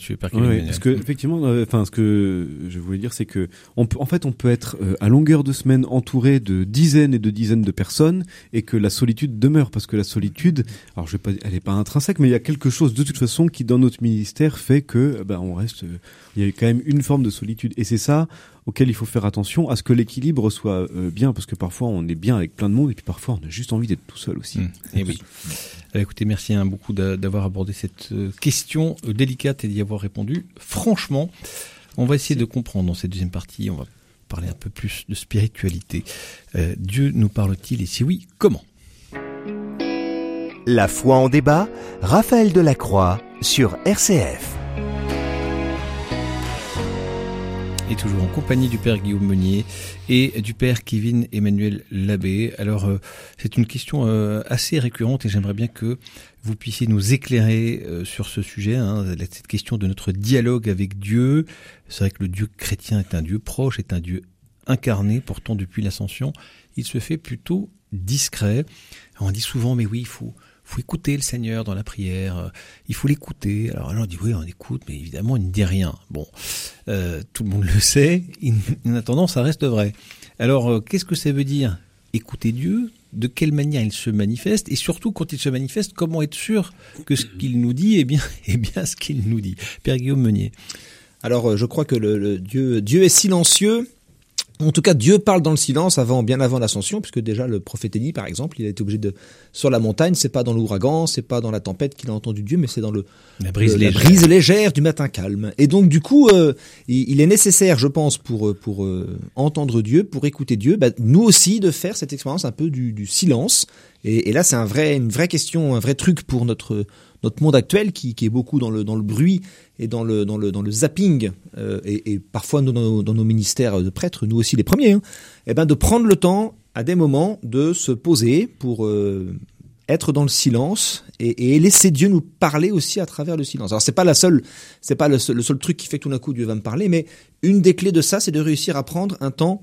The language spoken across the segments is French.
là-dessus, Père Oui, parce que effectivement, ce que je voulais dire, c'est que on peut être à longueur de semaine entouré de dizaines et de dizaines de personnes et que la solitude demeure, parce que la solitude, alors elle est pas intrinsèque, mais il y a quelque chose de toute façon qui dans notre ministère fait que on reste, il y a quand même une forme de solitude, et c'est ça auquel il faut faire attention, à ce que l'équilibre soit bien, parce que parfois on est bien avec plein de monde et puis parfois on a juste envie d'être tout seul aussi. Et oui. Écoutez, merci beaucoup d'avoir abordé cette question délicate et d'y avoir répondu. Franchement, on va essayer de comprendre dans cette deuxième partie, on va parler un peu plus de spiritualité. Dieu nous parle-t-il, et si oui, comment ? La foi en débat, Raphaël Delacroix sur RCF. Et toujours en compagnie du Père Guillaume Meunier et du Père Kevin Emmanuel Labbé. Alors, c'est une question assez récurrente et j'aimerais bien que vous puissiez nous éclairer sur ce sujet, cette question de notre dialogue avec Dieu. C'est vrai que le Dieu chrétien est un Dieu proche, est un Dieu incarné. Pourtant, depuis l'Ascension, il se fait plutôt discret. On dit souvent, mais oui, il faut écouter le Seigneur dans la prière, il faut l'écouter. Alors on dit oui, on écoute, mais évidemment il ne dit rien. Bon, tout le monde le sait, en attendant ça reste vrai. Alors qu'est-ce que ça veut dire écouter Dieu ? De quelle manière il se manifeste ? Et surtout quand il se manifeste, comment être sûr que ce qu'il nous dit est bien ce qu'il nous dit ? Père Guillaume Meunier. Alors je crois que le Dieu est silencieux. En tout cas, Dieu parle dans le silence bien avant l'ascension, puisque déjà le prophète Élie, par exemple, il a été obligé sur la montagne, c'est pas dans l'ouragan, c'est pas dans la tempête qu'il a entendu Dieu, mais c'est dans la brise légère du matin calme. Et donc, du coup, il est nécessaire, je pense, pour entendre Dieu, pour écouter Dieu, nous aussi de faire cette expérience un peu du silence. Et là, c'est une vraie question, un vrai truc pour notre monde actuel qui est beaucoup dans le bruit et dans le zapping, et parfois dans nos ministères de prêtres, nous aussi les premiers, de prendre le temps à des moments de se poser pour être dans le silence et laisser Dieu nous parler aussi à travers le silence. Alors c'est pas le seul truc qui fait que tout d'un coup Dieu va me parler, mais une des clés de ça, c'est de réussir à prendre un temps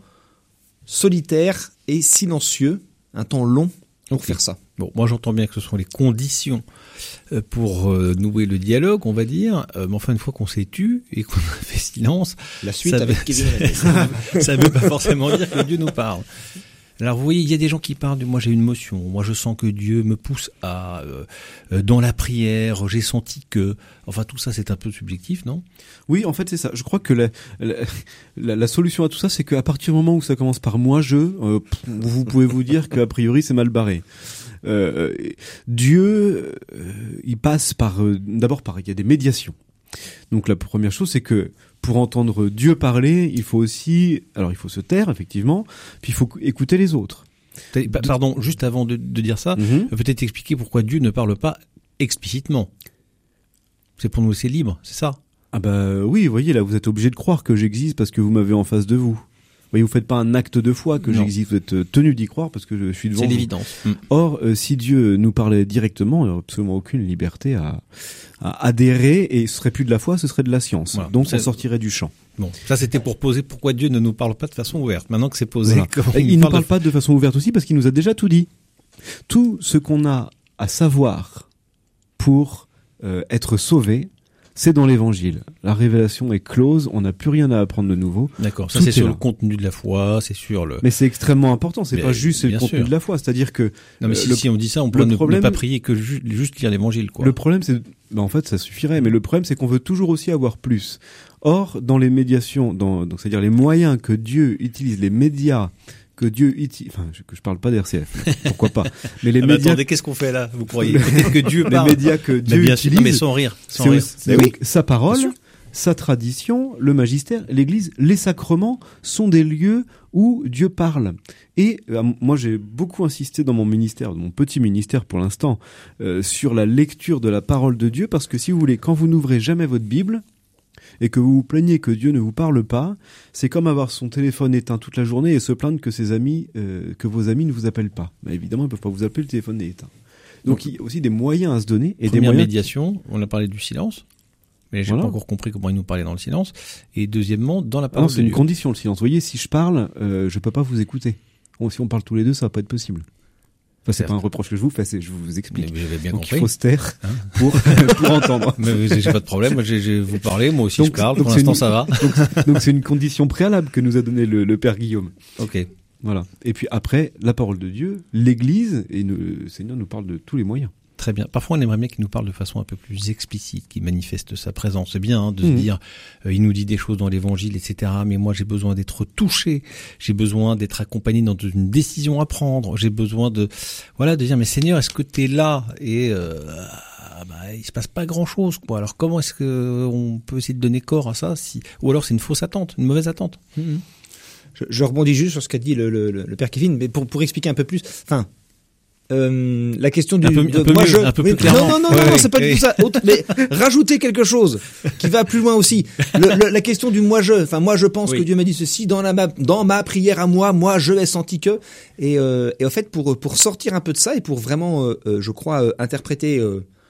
solitaire et silencieux, un temps long pour faire ça. Bon, moi j'entends bien que ce sont les conditions pour nouer le dialogue, on va dire, mais enfin une fois qu'on s'est tu et qu'on a fait silence, la suite avec Kevin, ça veut pas forcément dire que Dieu nous parle. Alors vous voyez, il y a des gens qui parlent de moi j'ai une motion, moi je sens que Dieu me pousse à dans la prière, j'ai senti que, enfin tout ça c'est un peu subjectif, non ? Oui, en fait c'est ça. Je crois que la solution à tout ça, c'est qu'à partir du moment où ça commence par moi vous pouvez vous dire qu'a priori c'est mal barré. Dieu, il passe il y a des médiations. Donc la première chose, c'est que pour entendre Dieu parler, il faut se taire, effectivement, puis il faut écouter les autres. Pardon, juste avant de dire ça, peut-être expliquer pourquoi Dieu ne parle pas explicitement. C'est pour nous laisser libres, c'est ça ? Ah oui, vous voyez, là, vous êtes obligé de croire que j'existe parce que vous m'avez en face de vous. Vous voyez, vous faites pas un acte de foi que j'existe, vous êtes tenu d'y croire parce que je suis devant vous. C'est l'évidence. Or, si Dieu nous parlait directement, il n'y aurait absolument aucune liberté à adhérer, et ce serait plus de la foi, ce serait de la science. Voilà, donc on sortirait du champ. Bon, ça c'était pour poser pourquoi Dieu ne nous parle pas de façon ouverte. Maintenant que c'est posé, voilà. Il ne nous parle pas de façon ouverte aussi parce qu'il nous a déjà tout dit. Tout ce qu'on a à savoir pour être sauvé, c'est dans l'évangile. La révélation est close, on n'a plus rien à apprendre de nouveau. D'accord, ça c'est sur le contenu de la foi, c'est sur le... Mais c'est extrêmement important, c'est pas juste le contenu de la foi, c'est-à-dire que... Non mais si on dit ça, on peut ne pas prier que juste lire l'évangile, quoi. Le problème c'est... en fait ça suffirait, mais le problème c'est qu'on veut toujours aussi avoir plus. Or, dans les médiations, donc c'est-à-dire les moyens que Dieu utilise, les médias que Dieu utilise, enfin que je parle pas d'RCF, pourquoi pas, mais les médias... Attendez, qu'est-ce qu'on fait là, vous croyez? Peut-être que Dieu parle. Les médias que Dieu utilise... Non mais sans rire. C'est donc sa parole, sa tradition, le magistère, l'Église, les sacrements sont des lieux où Dieu parle. Et moi j'ai beaucoup insisté dans mon ministère, mon petit ministère pour l'instant, sur la lecture de la parole de Dieu, parce que si vous voulez, quand vous n'ouvrez jamais votre Bible, et que vous vous plaignez que Dieu ne vous parle pas, c'est comme avoir son téléphone éteint toute la journée et se plaindre que que vos amis ne vous appellent pas. Mais évidemment, ils peuvent pas vous appeler, le téléphone est éteint. Donc il y a aussi des moyens à se donner. Et première des moyens... médiation, on a parlé du silence, mais j'ai pas encore compris comment il nous parlait dans le silence. Et deuxièmement, dans la parole de Dieu. C'est une condition, le silence. Vous voyez, si je parle, je peux pas vous écouter. Si on parle tous les deux, ça va pas être possible. Enfin, c'est pas un reproche que je vous fais, je vous explique. Mais j'avais bien donc compris. il faut se taire pour entendre. Mais j'ai pas de problème. Moi, vous parlez, moi aussi je parle. Pour c'est l'instant, ça va. Donc c'est une condition préalable que nous a donné le Père Guillaume. Ok. Voilà. Et puis après, la parole de Dieu, l'Église, et le Seigneur nous parle de tous les moyens. Très bien. Parfois, on aimerait bien qu'il nous parle de façon un peu plus explicite, qu'il manifeste sa présence. C'est bien de se dire, il nous dit des choses dans l'Évangile, etc. Mais moi, j'ai besoin d'être touché. J'ai besoin d'être accompagné dans une décision à prendre. J'ai besoin de dire, mais Seigneur, est-ce que t'es là? Et il se passe pas grand-chose, quoi. Alors, comment est-ce que on peut essayer de donner corps à ça, ou alors c'est une fausse attente, une mauvaise attente? Je rebondis juste sur ce qu'a dit le Père Kevin, mais pour expliquer un peu plus. Enfin. La question du un peu plus clairement. Non, c'est pas du tout ça. Mais rajouter quelque chose qui va plus loin aussi. La question du moi je. Enfin, moi je pense que Dieu m'a dit ceci dans ma prière à moi je ai senti que. Et en fait pour sortir un peu de ça et pour vraiment, je crois interpréter.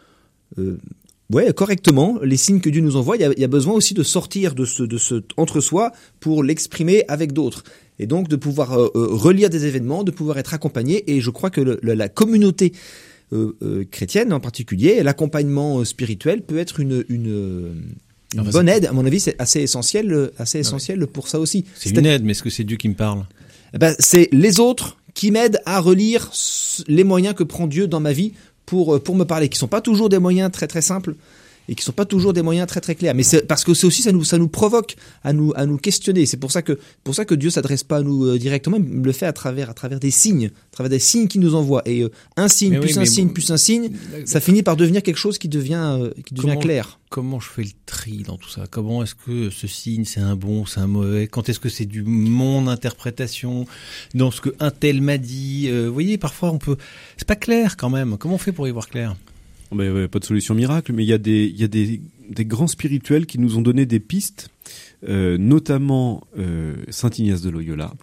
Correctement les signes que Dieu nous envoie, il y a besoin aussi de sortir de ce entre-soi pour l'exprimer avec d'autres. Et donc de pouvoir relire des événements, de pouvoir être accompagné. Et je crois que la communauté chrétienne en particulier, l'accompagnement spirituel peut être une bonne aide. À mon avis, c'est assez essentiel pour ça aussi. C'est une aide, mais est-ce que c'est Dieu qui me parle? C'est les autres qui m'aident à relire les moyens que prend Dieu dans ma vie pour me parler, qui sont pas toujours des moyens très très simples. Et qui sont pas toujours des moyens très très clairs, mais c'est parce que c'est aussi ça nous provoque à nous questionner. C'est pour ça que Dieu s'adresse pas à nous directement, il le fait à travers des signes, qu'il nous envoie. Et un signe plus un signe, ça finit par devenir quelque chose qui devient clair. Comment je fais le tri dans tout ça? Comment est-ce que ce signe c'est un bon, c'est un mauvais? Quand est-ce que c'est mon interprétation dans ce que un tel m'a dit? Vous voyez, parfois c'est pas clair quand même. Comment on fait pour y voir clair? Pas de solution miracle, mais il y a des grands spirituels qui nous ont donné des pistes, notamment Saint Ignace de Loyola,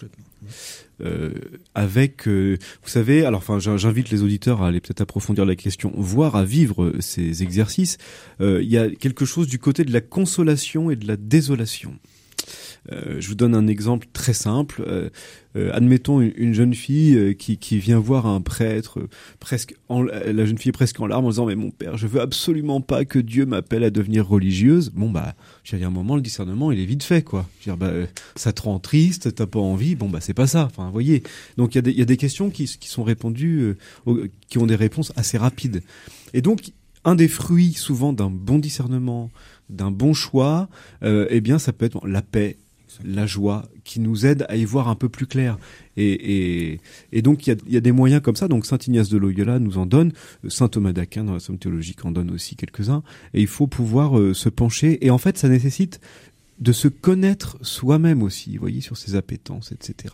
avec, vous savez, alors j'invite les auditeurs à aller peut-être approfondir la question, voire à vivre ces exercices. Il y a quelque chose du côté de la consolation et de la désolation. Je vous donne un exemple très simple. Admettons une jeune fille qui vient voir un prêtre, la jeune fille est presque en larmes en disant mais mon père, je veux absolument pas que Dieu m'appelle à devenir religieuse. Il y a un moment, le discernement il est vite fait quoi. Ça te rend triste, t'as pas envie, c'est pas ça. Enfin, vous voyez. Donc il y a des questions qui sont répondues, qui ont des réponses assez rapides. Et donc un des fruits souvent d'un bon discernement, d'un bon choix, ça peut être la paix, la joie, qui nous aide à y voir un peu plus clair. Et donc il y a des moyens comme ça. Donc Saint Ignace de Loyola nous en donne, Saint Thomas d'Aquin dans la Somme théologique en donne aussi quelques-uns. Et il faut pouvoir se pencher. Et en fait, ça nécessite de se connaître soi-même aussi, vous voyez, sur ses appétences, etc.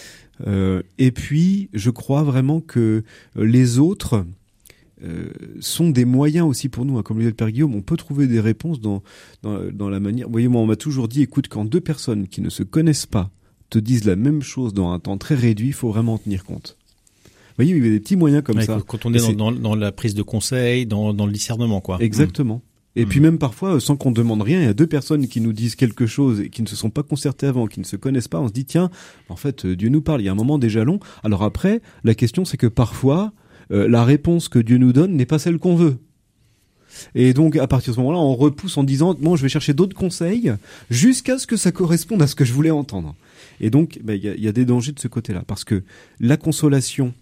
Et puis, je crois vraiment que les autres sont des moyens aussi pour nous, comme le dit le Père Guillaume, on peut trouver des réponses dans la manière. Vous voyez, moi on m'a toujours dit, écoute, quand deux personnes qui ne se connaissent pas te disent la même chose dans un temps très réduit, il faut vraiment en tenir compte. Vous voyez, il y a des petits moyens comme ça. Quand on est dans la prise de conseil, dans le discernement, quoi. Exactement. Et puis même parfois, sans qu'on demande rien, il y a deux personnes qui nous disent quelque chose et qui ne se sont pas concertées avant, qui ne se connaissent pas, on se dit, tiens, en fait, Dieu nous parle, il y a un moment des jalons. Alors après, la question c'est que parfois, la réponse que Dieu nous donne n'est pas celle qu'on veut. Et donc, à partir de ce moment-là, on repousse en disant, bon, je vais chercher d'autres conseils jusqu'à ce que ça corresponde à ce que je voulais entendre. Et donc, y a des dangers de ce côté-là. Parce que la consolation,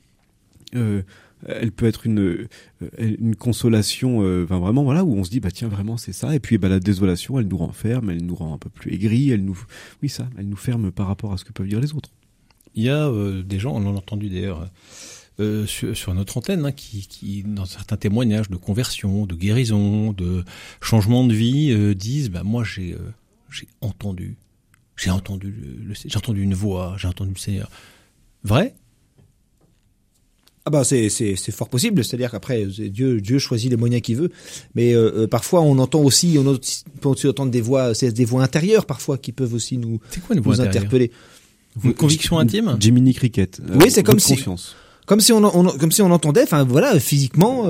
elle peut être une consolation, vraiment, voilà, où on se dit, tiens, vraiment, c'est ça. Et puis, la désolation, elle nous renferme, elle nous rend un peu plus aigris, elle nous ferme par rapport à ce que peuvent dire les autres. Il y a des gens, on en a entendu d'ailleurs, sur notre antenne, qui dans certains témoignages de conversion, de guérison, de changement de vie, disent moi j'ai entendu une voix, j'ai entendu le Seigneur. Vrai? C'est fort possible, c'est-à-dire qu'après Dieu choisit les moyens qu'il veut, mais parfois on peut aussi entendre des voix, c'est des voix intérieures parfois qui peuvent aussi nous interpeller. Une conviction intime? Jiminy Cricket. Oui, c'est comme si on entendait, physiquement,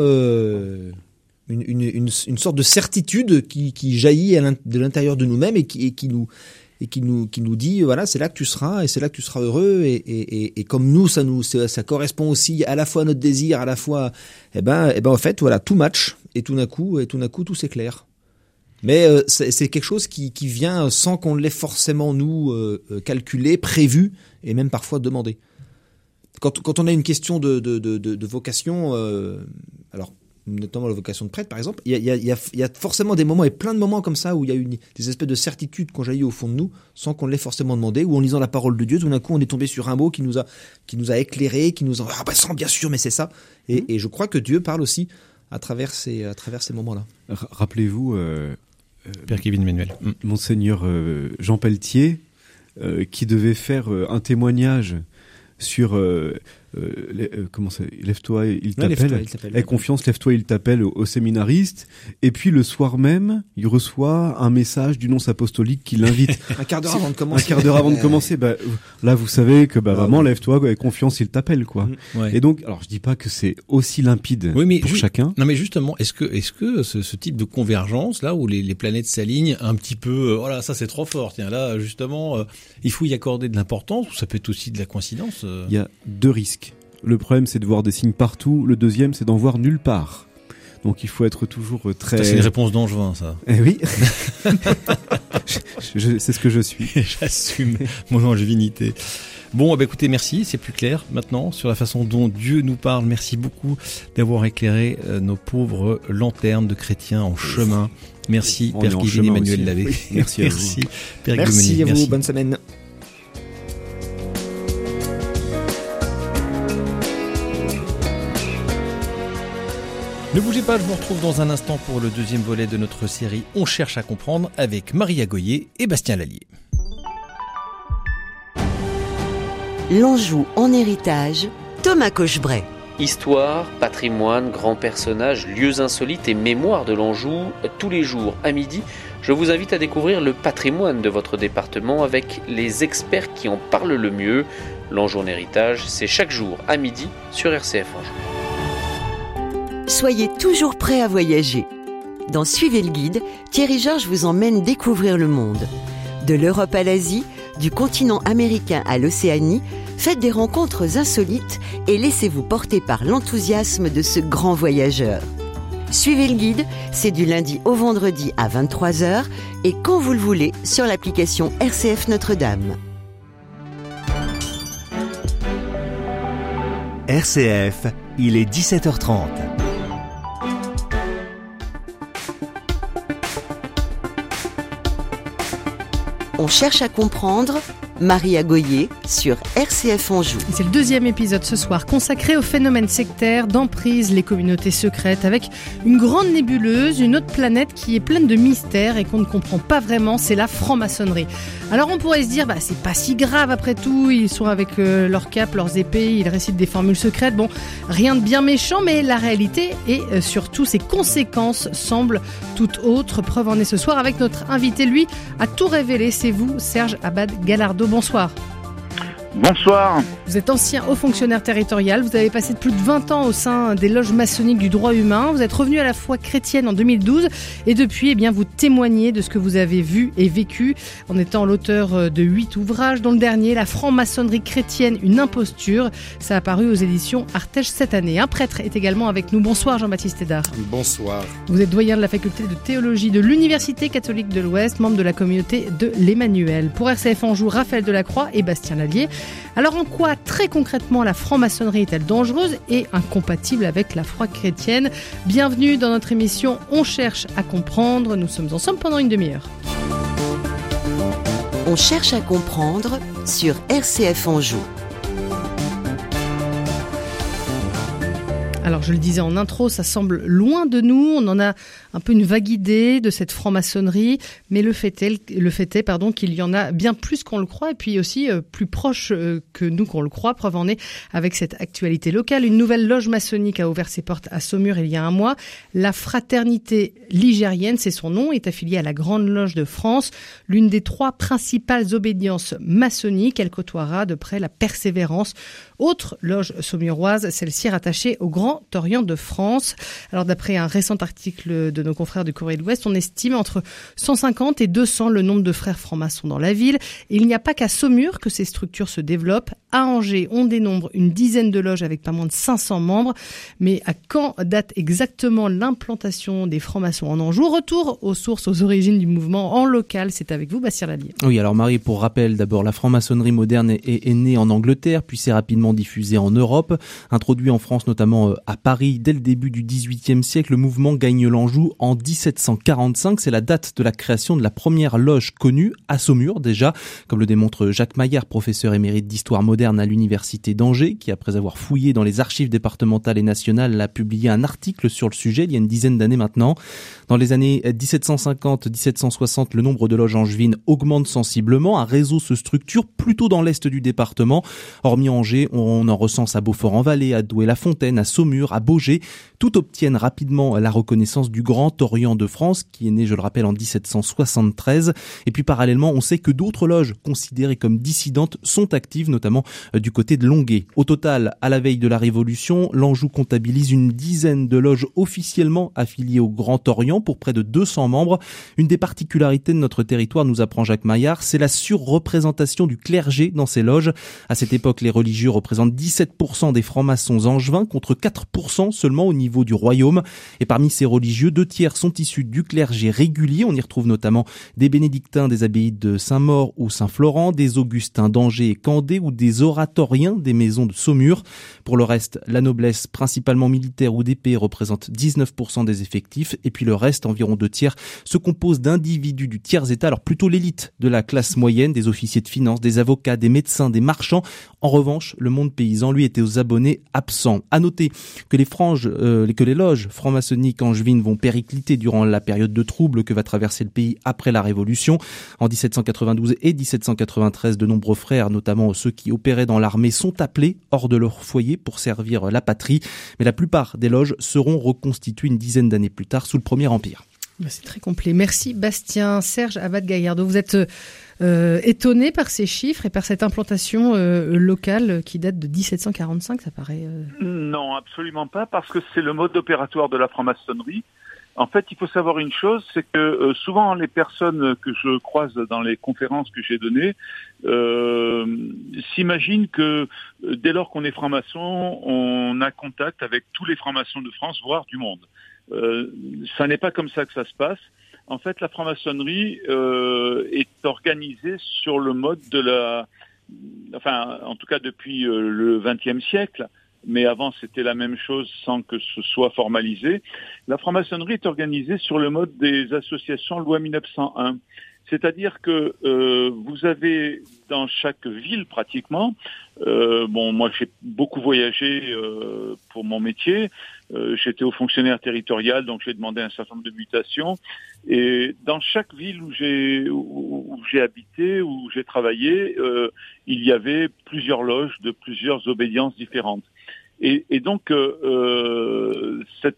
une sorte de certitude qui jaillit de l'intérieur de nous-mêmes et qui et qui nous dit voilà, c'est là que tu seras et c'est là que tu seras heureux et comme nous ça correspond aussi à la fois à notre désir, à la fois en fait voilà, tout match et tout d'un coup tout s'éclaire. Mais c'est quelque chose qui vient sans qu'on l'ait forcément nous calculé, prévu et même parfois demandé. Quand on a une question de vocation, alors notamment la vocation de prêtre par exemple, il y a forcément des moments et plein de moments comme ça où il y a des espèces de certitudes qui ont jailli au fond de nous sans qu'on l'ait forcément demandé, ou en lisant la parole de Dieu, tout d'un coup on est tombé sur un mot qui nous a éclairé, qui nous a sans bien sûr mais c'est ça. Et je crois que Dieu parle aussi à travers ces moments-là. Rappelez-vous Père Kevin Emmanuel. Monseigneur Jean Pelletier qui devait faire un témoignage sur comment ça, lève-toi, il t'appelle. Aie confiance, lève-toi, il t'appelle aux séminaristes. Et puis le soir même, il reçoit un message du nonce apostolique qui l'invite. Un quart d'heure avant de commencer. Un quart d'heure avant de commencer. Là, vous savez que vraiment, lève-toi, aie confiance, il t'appelle, quoi. Ouais. Et donc, alors je dis pas que c'est aussi limpide pour chacun. Non, mais justement, est-ce que ce type de convergence là où les planètes s'alignent un petit peu, voilà, ça c'est trop fort. Tiens, là justement, il faut y accorder de l'importance, ou ça peut être aussi de la coïncidence. Il y a deux risques. Le problème, c'est de voir des signes partout. Le deuxième, c'est d'en voir nulle part. Donc, il faut être toujours très... Ça, c'est une réponse d'angevin, ça. Eh oui. C'est ce que je suis. J'assume mon angévinité. Bon, écoutez, merci. C'est plus clair maintenant sur la façon dont Dieu nous parle. Merci beaucoup d'avoir éclairé nos pauvres lanternes de chrétiens en chemin. Merci, Père Kevin Emmanuel Labbé. Oui. Merci à vous. Merci, Père Merci à vous. Bonne semaine. Ne bougez pas, je vous retrouve dans un instant pour le deuxième volet de notre série On cherche à comprendre avec Maria Goyer et Bastien Lallier. L'Anjou en héritage, Thomas Cochebray. Histoire, patrimoine, grands personnages, lieux insolites et mémoire de l'Anjou. Tous les jours à midi, je vous invite à découvrir le patrimoine de votre département avec les experts qui en parlent le mieux. L'Anjou en héritage, c'est chaque jour à midi sur RCF Anjou. Soyez toujours prêts à voyager. Dans Suivez le guide, Thierry Georges vous emmène découvrir le monde. De l'Europe à l'Asie, du continent américain à l'Océanie, faites des rencontres insolites et laissez-vous porter par l'enthousiasme de ce grand voyageur. Suivez le guide, c'est du lundi au vendredi à 23h et quand vous le voulez sur l'application RCF Notre-Dame. RCF, il est 17h30. On cherche à comprendre, Maria Goyer sur RCF Anjou. C'est le deuxième épisode ce soir consacré au phénomène sectaire d'emprise, les communautés secrètes, avec une grande nébuleuse, une autre planète qui est pleine de mystères et qu'on ne comprend pas vraiment, c'est la franc-maçonnerie. Alors on pourrait se dire, c'est pas si grave après tout, ils sont avec leurs capes, leurs épées, ils récitent des formules secrètes, bon, rien de bien méchant, mais la réalité et surtout ses conséquences semblent tout autres. Preuve en est ce soir avec notre invité, lui, a tout révélé, c'est vous, Serge Abad-Galardeau. Bonsoir. Bonsoir. Vous êtes ancien haut fonctionnaire territorial, vous avez passé plus de 20 ans au sein des loges maçonniques du droit humain, vous êtes revenu à la foi chrétienne en 2012 et depuis, vous témoignez de ce que vous avez vu et vécu en étant l'auteur de 8 ouvrages, dont le dernier, La franc-maçonnerie chrétienne, une imposture. Ça a paru aux éditions Artege cette année. Un prêtre est également avec nous. Bonsoir Jean-Baptiste Hédard. Bonsoir. Vous êtes doyen de la faculté de théologie de l'Université catholique de l'Ouest, membre de la communauté de l'Emmanuel. Pour RCF Anjou, Raphaël Delacroix et Bastien Lallier. Alors en quoi très concrètement la franc-maçonnerie est-elle dangereuse et incompatible avec la foi chrétienne ? Bienvenue dans notre émission On cherche à comprendre. Nous sommes ensemble pendant une demi-heure. On cherche à comprendre sur RCF Anjou. Alors je le disais en intro, ça semble loin de nous, on en a un peu une vague idée de cette franc-maçonnerie, mais le fait est qu'il y en a bien plus qu'on le croit et puis aussi plus proche que nous qu'on le croit. Preuve en est avec cette actualité locale. Une nouvelle loge maçonnique a ouvert ses portes à Saumur il y a un mois. La Fraternité Ligérienne, c'est son nom, est affiliée à la Grande Loge de France, l'une des 3 principales obédiences maçonniques. Elle côtoiera de près la Persévérance, autre loge saumuroise, celle-ci rattachée au Grand Grand Orient de France. Alors d'après un récent article de nos confrères du Courrier de l'Ouest, on estime entre 150 et 200 le nombre de frères francs-maçons dans la ville. Et il n'y a pas qu'à Saumur que ces structures se développent. À Angers, on dénombre une dizaine de loges avec pas moins de 500 membres. Mais à quand date exactement l'implantation des francs-maçons en Anjou? Retour aux sources, aux origines du mouvement en local. C'est avec vous, Bastien Lallier. Oui, alors Marie, pour rappel, d'abord, la franc-maçonnerie moderne est née en Angleterre, puis s'est rapidement diffusée en Europe. Introduit en France, notamment à Paris, dès le début du XVIIIe siècle, le mouvement gagne l'Anjou en 1745. C'est la date de la création de la première loge connue, à Saumur déjà, comme le démontre Jacques Maillard, professeur émérite d'histoire moderne à l'université d'Angers, qui, après avoir fouillé dans les archives départementales et nationales, a publié un article sur le sujet il y a une dizaine d'années maintenant. Dans les années 1750-1760, le nombre de loges angevines augmente sensiblement. Un réseau se structure plutôt dans l'est du département. Hormis Angers, on en recense à Beaufort-en-Vallée, à Douai-la-Fontaine, à Saumur, à Baugé. Tout obtiennent rapidement la reconnaissance du Grand Orient de France, qui est né, je le rappelle, en 1773. Et puis parallèlement, on sait que d'autres loges considérées comme dissidentes sont actives, notamment du côté de Longuet. Au total, à la veille de la Révolution, l'Anjou comptabilise une dizaine de loges officiellement affiliées au Grand Orient pour près de 200 membres. Une des particularités de notre territoire, nous apprend Jacques Maillard, c'est la surreprésentation du clergé dans ces loges. À cette époque, les religieux représentent 17% des francs-maçons angevins contre 4% seulement au niveau du royaume. Et parmi ces religieux, 2/3 sont issus du clergé régulier. On y retrouve notamment des bénédictins des abbayes de Saint-Maur ou Saint-Florent, des augustins d'Angers et Candé ou des oratoriens des maisons de Saumur. Pour le reste, la noblesse, principalement militaire ou d'épée, représente 19% des effectifs. Et puis le reste, environ 2/3, se compose d'individus du tiers-état, alors plutôt l'élite de la classe moyenne, des officiers de finance, des avocats, des médecins, des marchands. En revanche, le monde paysan, lui, était aux abonnés absents. À noter que les loges franc-maçonniques angevines vont péricliter durant la période de troubles que va traverser le pays après la Révolution. En 1792 et 1793, de nombreux frères, notamment ceux qui opéraient dans l'armée, sont appelés hors de leur foyer pour servir la patrie. Mais la plupart des loges seront reconstituées une dizaine d'années plus tard sous le Premier Empire. C'est très complet. Merci Bastien. Serge Abad-Gaillardeau, vous êtes étonné par ces chiffres et par cette implantation locale qui date de 1745, ça paraît... Non, absolument pas, parce que c'est le mode opératoire de la franc-maçonnerie. En fait, il faut savoir une chose, c'est que souvent les personnes que je croise dans les conférences que j'ai données s'imaginent que dès lors qu'on est franc-maçon, on a contact avec tous les francs-maçons de France, voire du monde. Ça n'est pas comme ça que ça se passe. En fait, la franc-maçonnerie est organisée sur le mode de la... Enfin, en tout cas depuis le XXe siècle, mais avant c'était la même chose sans que ce soit formalisé. La franc-maçonnerie est organisée sur le mode des associations loi 1901. C'est-à-dire que vous avez dans chaque ville pratiquement, moi j'ai beaucoup voyagé pour mon métier, j'étais haut fonctionnaire territorial, donc j'ai demandé un certain nombre de mutations, et dans chaque ville où j'ai habité, où j'ai travaillé, il y avait plusieurs loges de plusieurs obédiences différentes. Et donc c'est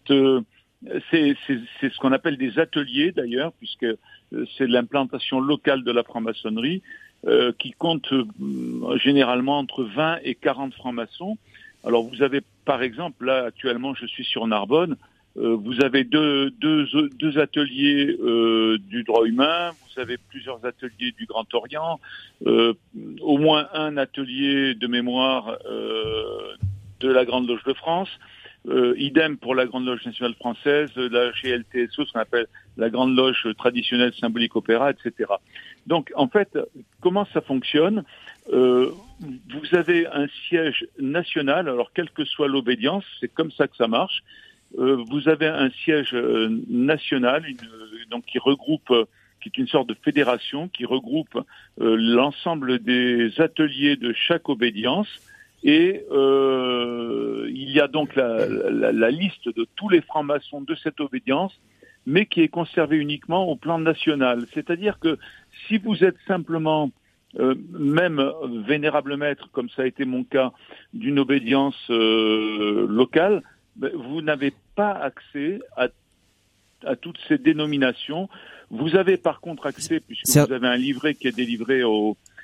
ce qu'on appelle des ateliers d'ailleurs, puisque c'est l'implantation locale de la franc-maçonnerie qui compte généralement entre 20 et 40 francs-maçons. Alors vous avez par exemple, là actuellement je suis sur Narbonne, vous avez deux ateliers du droit humain, vous avez plusieurs ateliers du Grand Orient, au moins un atelier de mémoire de la Grande Loge de France. Idem pour la Grande Loge nationale française, la GLTSO, ce qu'on appelle la Grande Loge traditionnelle symbolique opéra, etc. Donc, en fait, comment ça fonctionne ? Vous avez un siège national, alors quelle que soit l'obédience, c'est comme ça que ça marche. Vous avez un siège national, donc qui regroupe, qui est une sorte de fédération, qui regroupe l'ensemble des ateliers de chaque obédience. Et il y a donc la liste de tous les francs-maçons de cette obédience, mais qui est conservée uniquement au plan national. C'est-à-dire que si vous êtes simplement, même vénérable maître, comme ça a été mon cas, d'une obédience locale, vous n'avez pas accès à toutes ces dénominations. Vous avez par contre accès, puisque vous avez un livret qui est délivré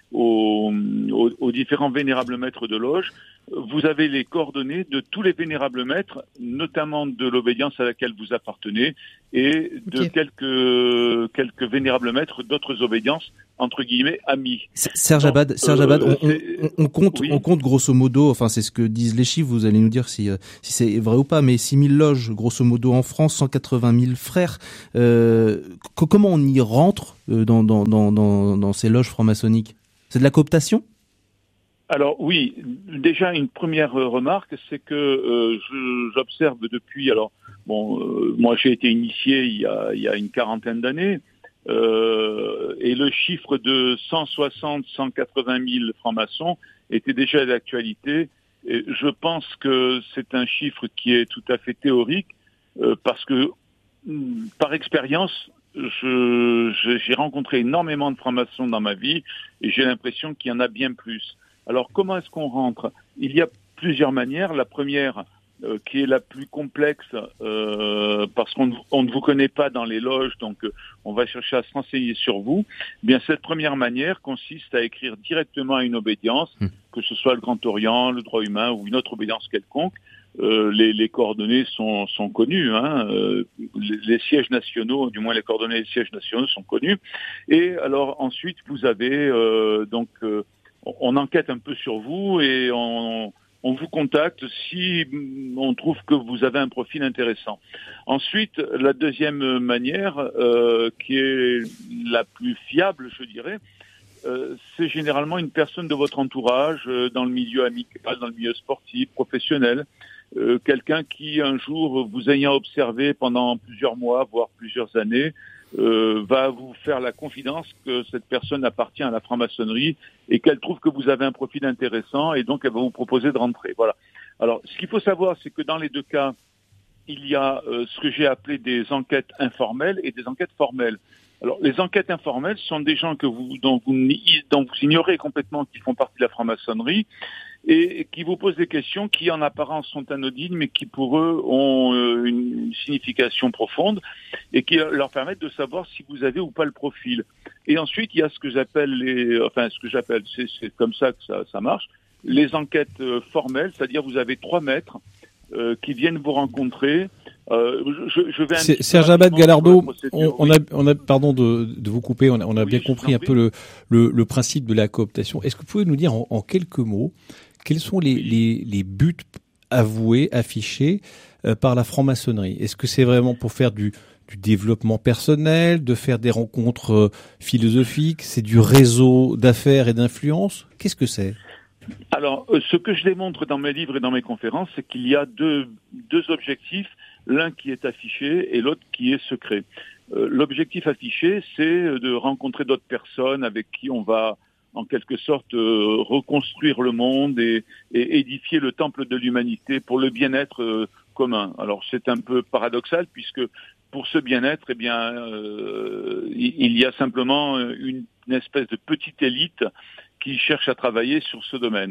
aux différents vénérables maîtres de loge. Vous avez les coordonnées de tous les vénérables maîtres, notamment de l'obédience à laquelle vous appartenez, et de quelques vénérables maîtres d'autres obédiences, entre guillemets, amis. Serge Abad, on compte grosso modo, enfin c'est ce que disent les chiffres, vous allez nous dire si c'est vrai ou pas, mais 6 000 loges grosso modo en France, 180 000 frères. Comment on y rentre dans ces loges franc-maçonniques ? C'est de la cooptation ? Alors oui, déjà une première remarque, c'est que j'observe depuis. Alors moi j'ai été initié il y a une quarantaine d'années, et le chiffre de 180 000 francs-maçons était déjà d'actualité. Et je pense que c'est un chiffre qui est tout à fait théorique, parce que par expérience, j'ai rencontré énormément de francs-maçons dans ma vie, et j'ai l'impression qu'il y en a bien plus. Alors, comment est-ce qu'on rentre ? Il y a plusieurs manières. La première, qui est la plus complexe, parce qu'on ne vous connaît pas dans les loges, donc on va chercher à se renseigner sur vous. Bien, cette première manière consiste à écrire directement à une obédience, que ce soit le Grand Orient, le droit humain ou une autre obédience quelconque. Les coordonnées sont connues, les sièges nationaux, du moins les coordonnées des sièges nationaux sont connues. Et alors ensuite, vous avez on enquête un peu sur vous et on vous contacte si on trouve que vous avez un profil intéressant. Ensuite, la deuxième manière, qui est la plus fiable, je dirais, c'est généralement une personne de votre entourage, dans le milieu amical, dans le milieu sportif, professionnel, quelqu'un qui un jour, vous ayant observé pendant plusieurs mois, voire plusieurs années, va vous faire la confidence que cette personne appartient à la franc-maçonnerie et qu'elle trouve que vous avez un profil intéressant et donc elle va vous proposer de rentrer. Voilà. Alors, ce qu'il faut savoir, c'est que dans les deux cas, il y a ce que j'ai appelé des enquêtes informelles et des enquêtes formelles. Alors, les enquêtes informelles sont des gens dont vous ignorez complètement qu'ils font partie de la franc-maçonnerie et qui vous posent des questions qui, en apparence, sont anodines, mais qui, pour eux, ont une signification profonde et qui leur permettent de savoir si vous avez ou pas le profil. Et ensuite, il y a ce que j'appelle, c'est comme ça que ça marche, les enquêtes formelles, c'est-à-dire vous avez 3 maîtres qui viennent vous rencontrer. Je vais Serge Abad Gallardo, on a pardon de vous couper, on a bien compris un peu le principe de la cooptation. Est-ce que vous pouvez nous dire en quelques mots quels sont les buts avoués, affichés par la franc-maçonnerie ? Est-ce que c'est vraiment pour faire du développement personnel, de faire des rencontres philosophiques, c'est du réseau d'affaires et d'influence ? Qu'est-ce que c'est ? Alors, ce que je démontre dans mes livres et dans mes conférences, c'est qu'il y a deux objectifs, l'un qui est affiché et l'autre qui est secret. L'objectif affiché, c'est de rencontrer d'autres personnes avec qui on va, en quelque sorte, reconstruire le monde et édifier le temple de l'humanité pour le bien-être commun. Alors, c'est un peu paradoxal puisque pour ce bien-être, il y a simplement une espèce de petite élite qui cherche à travailler sur ce domaine.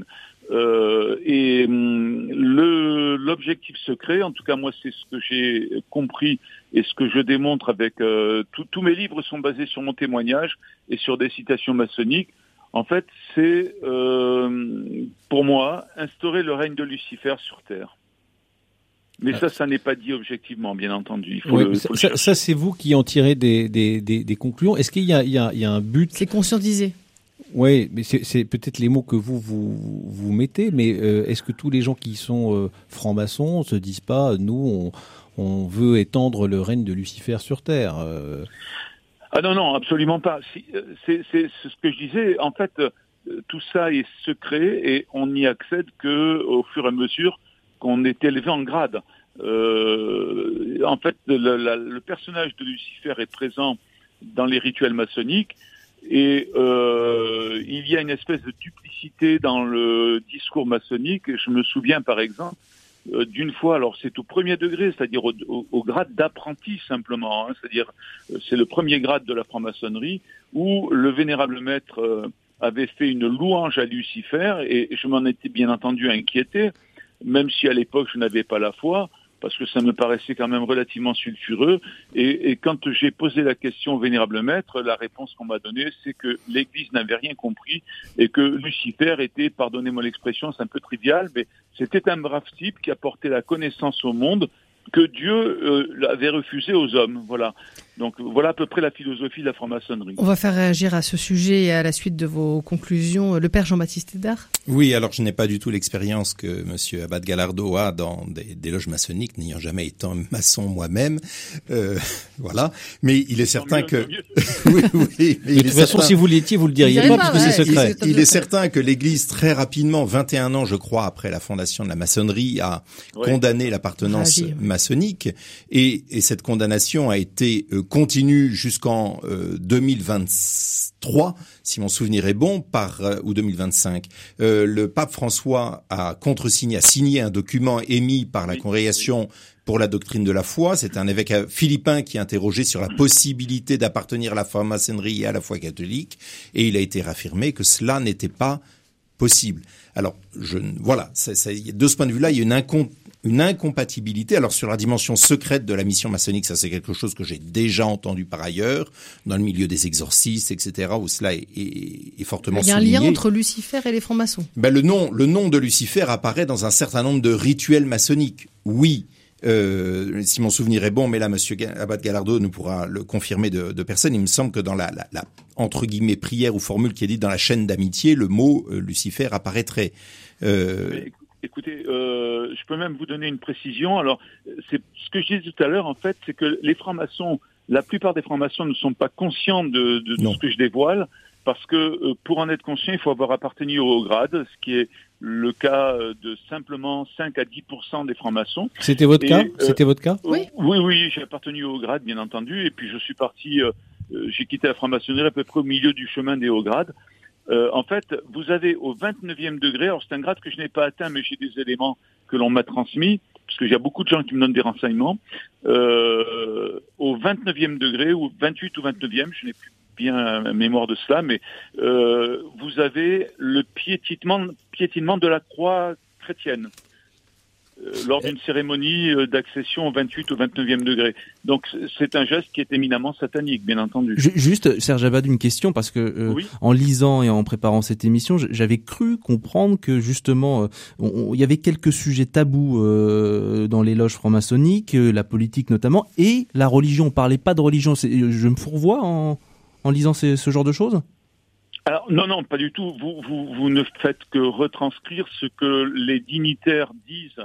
L'objectif secret, en tout cas moi c'est ce que j'ai compris et ce que je démontre avec tous mes livres sont basés sur mon témoignage et sur des citations maçonniques. En fait, c'est pour moi instaurer le règne de Lucifer sur Terre. Mais ça n'est pas dit objectivement, bien entendu. Ça, c'est vous qui en tirez des conclusions. Est-ce qu'il y a un but ? C'est conscientisé. Oui, mais c'est peut-être les mots que vous mettez, mais est-ce que tous les gens qui sont francs-maçons se disent pas, nous, on veut étendre le règne de Lucifer sur Terre Ah non, absolument pas. C'est ce que je disais. En fait, tout ça est secret et on n'y accède que au fur et à mesure qu'on est élevé en grade. En fait, le personnage de Lucifer est présent dans les rituels maçonniques. Et il y a une espèce de duplicité dans le discours maçonnique. Je me souviens par exemple d'une fois, alors c'est au premier degré, c'est-à-dire au grade d'apprenti simplement, c'est-à-dire c'est le premier grade de la franc-maçonnerie, où le vénérable maître avait fait une louange à Lucifer, et je m'en étais bien entendu inquiété, même si à l'époque je n'avais pas la foi, parce que ça me paraissait quand même relativement sulfureux. Et quand j'ai posé la question au vénérable maître, la réponse qu'on m'a donnée, c'est que l'Église n'avait rien compris et que Lucifer était, pardonnez-moi l'expression, c'est un peu trivial, mais c'était un brave type qui apportait la connaissance au monde que Dieu avait refusé aux hommes. Voilà. Donc voilà à peu près la philosophie de la franc-maçonnerie. On va faire réagir à ce sujet et à la suite de vos conclusions le père Jean-Baptiste Hédard. Oui, alors je n'ai pas du tout l'expérience que monsieur Abad Gallardo a dans des loges maçonniques, n'ayant jamais été un maçon moi-même. Voilà. Mais il est certain que... oui, mais de toute façon, si vous l'étiez, vous le diriez pas parce que c'est secret. Il est certain que l'Église, très rapidement, 21 ans, je crois, après la fondation de la maçonnerie, a condamné l'appartenance maçonnique. Et cette condamnation a été continue jusqu'en 2023, si mon souvenir est bon, ou 2025. Le pape François a signé un document émis par la Congrégation pour la doctrine de la foi. C'est un évêque philippin qui a interrogé sur la possibilité d'appartenir à la franc-maçonnerie et à la foi catholique, et il a été réaffirmé que cela n'était pas possible. Alors, voilà, de ce point de vue-là, il y a une incompatibilité. Alors sur la dimension secrète de la mission maçonnique, ça c'est quelque chose que j'ai déjà entendu par ailleurs, dans le milieu des exorcistes, etc., où cela est fortement souligné. Il y a un lien entre Lucifer et les francs-maçons. Le nom de Lucifer apparaît dans un certain nombre de rituels maçonniques. Oui. Si mon souvenir est bon, mais là, monsieur Abad Gallardo nous pourra le confirmer de personne. Il me semble que dans la entre guillemets prière ou formule qui est dite dans la chaîne d'amitié, le mot Lucifer apparaîtrait. Écoutez, je peux même vous donner une précision. Alors, c'est ce que je disais tout à l'heure, en fait, c'est que les francs-maçons, la plupart des francs-maçons ne sont pas conscients de ce que je dévoile, parce que pour en être conscient, il faut avoir appartenu au haut grade, ce qui est le cas de simplement 5 à 10% des francs-maçons. C'était votre cas ? C'était votre cas ? Oui, j'ai appartenu au haut grade, bien entendu, et puis je suis parti, j'ai quitté la franc-maçonnerie à peu près au milieu du chemin des hauts grades. En fait, vous avez au 29e degré, alors c'est un grade que je n'ai pas atteint, mais j'ai des éléments que l'on m'a transmis, parce qu'il y a beaucoup de gens qui me donnent des renseignements, au 29e degré, ou 28 ou 29e, je n'ai plus bien mémoire de cela, mais vous avez le piétinement de la croix chrétienne lors d'une cérémonie d'accession au 28 ou 29e degré. Donc c'est un geste qui est éminemment satanique, bien entendu. Juste, Serge Abad, une question, parce que en lisant et en préparant cette émission, j'avais cru comprendre que justement, il y avait quelques sujets tabous dans les loges franc-maçonniques, la politique notamment, et la religion. On parlait pas de religion. Je me fourvoie en lisant ce genre de choses ? Alors non, pas du tout. Vous ne faites que retranscrire ce que les dignitaires disent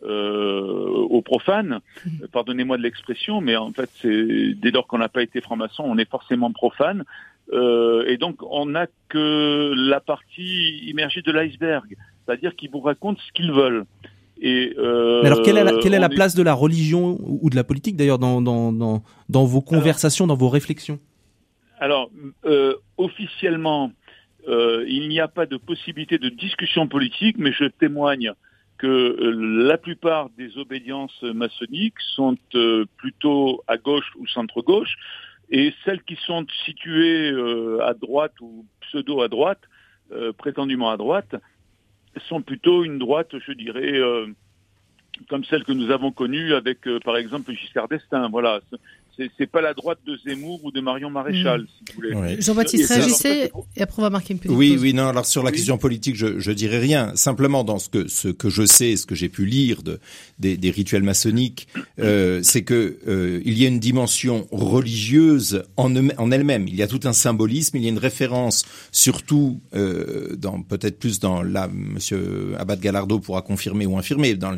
aux profanes. Pardonnez-moi de l'expression, mais en fait, c'est dès lors qu'on n'a pas été franc-maçon, on est forcément profane. Et donc, on n'a que la partie immergée de l'iceberg, c'est-à-dire qu'ils vous racontent ce qu'ils veulent. Mais alors, quelle est la place de la religion ou de la politique, d'ailleurs, dans vos conversations, dans vos réflexions ? Alors, officiellement, il n'y a pas de possibilité de discussion politique, mais je témoigne que la plupart des obédiences maçonniques sont plutôt à gauche ou centre-gauche, et celles qui sont situées à droite ou pseudo à droite, prétendument à droite, sont plutôt une droite, je dirais, comme celle que nous avons connue avec, par exemple, Giscard d'Estaing. Voilà. C'est pas la droite de Zemmour ou de Marion Maréchal, si vous voulez. Oui. Jean-Baptiste, réagissez, et après on va marquer une petite pause. Oui, non, alors sur la question politique, je dirais rien. Simplement, dans ce que je sais, ce que j'ai pu lire des rituels maçonniques, c'est que il y a une dimension religieuse en elle-même. Il y a tout un symbolisme, il y a une référence, surtout, peut-être plus monsieur Abad Gallardo pourra confirmer ou infirmer, dans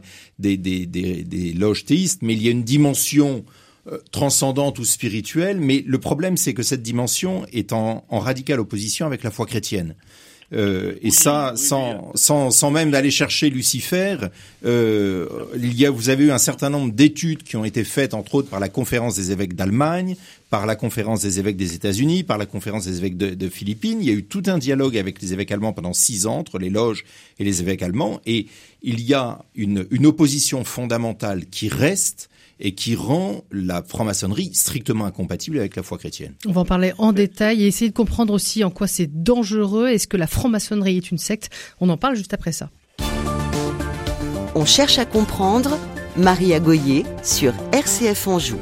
des loges théistes, mais il y a une dimension transcendante ou spirituelle, mais le problème c'est que cette dimension est en radicale opposition avec la foi chrétienne. Sans même d'aller chercher Lucifer, vous avez eu un certain nombre d'études qui ont été faites, entre autres par la conférence des évêques d'Allemagne, par la conférence des évêques des États-Unis, par la conférence des évêques de Philippines. Il y a eu tout un dialogue avec les évêques allemands pendant 6 ans, entre les loges et les évêques allemands, et il y a une opposition fondamentale qui reste et qui rend la franc-maçonnerie strictement incompatible avec la foi chrétienne. On va en parler en détail et essayer de comprendre aussi en quoi c'est dangereux. Est-ce que la franc-maçonnerie est une secte ? On en parle juste après ça. On cherche à comprendre Maria Goyer sur RCF Anjou.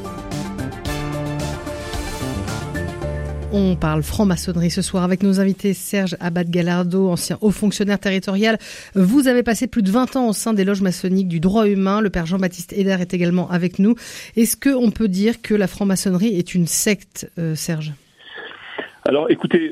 On parle franc-maçonnerie ce soir avec nos invités Serge Abad-Gallardo, ancien haut fonctionnaire territorial. Vous avez passé plus de 20 ans au sein des loges maçonniques du droit humain. Le père Jean-Baptiste Hédard est également avec nous. Est-ce qu'on peut dire que la franc-maçonnerie est une secte, Serge ? Alors écoutez,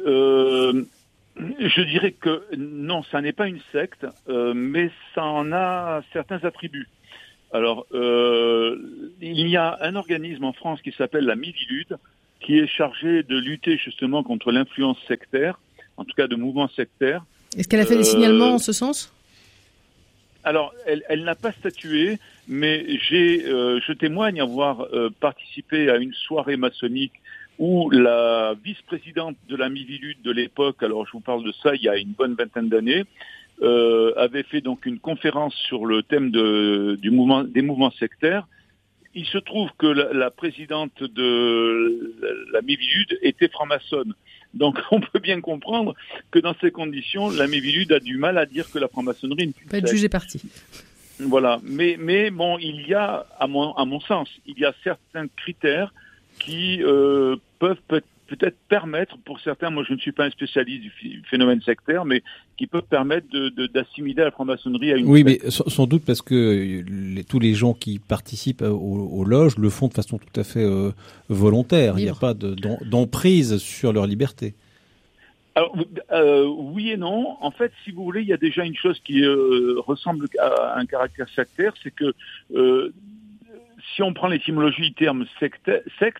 je dirais que non, ça n'est pas une secte, mais ça en a certains attributs. Alors, il y a un organisme en France qui s'appelle la Miviludes, qui est chargée de lutter justement contre l'influence sectaire, en tout cas de mouvements sectaires. Est-ce qu'elle a fait des signalements en ce sens ? Alors, elle n'a pas statué, mais je témoigne avoir participé à une soirée maçonnique où la vice-présidente de la Miviludes de l'époque, alors je vous parle de ça il y a une bonne vingtaine d'années, avait fait donc une conférence sur le thème des mouvements sectaires. Il se trouve que la présidente de la Miviludes était franc-maçonne. Donc on peut bien comprendre que dans ces conditions, la Miviludes a du mal à dire que la franc-maçonnerie ne peut pas être jugée partie. Voilà, mais bon, il y a, à mon sens, il y a certains critères qui peuvent peut-être permettre, pour certains, moi je ne suis pas un spécialiste du phénomène sectaire, mais qui peuvent permettre d'assimiler la franc-maçonnerie à une Oui, secte. mais sans doute parce que tous les gens qui participent aux loges le font de façon tout à fait volontaire. Libre. Il n'y a pas d'emprise sur leur liberté. Alors, oui et non. En fait, si vous voulez, il y a déjà une chose qui ressemble à un caractère sectaire, c'est que si on prend l'étymologie du terme secte,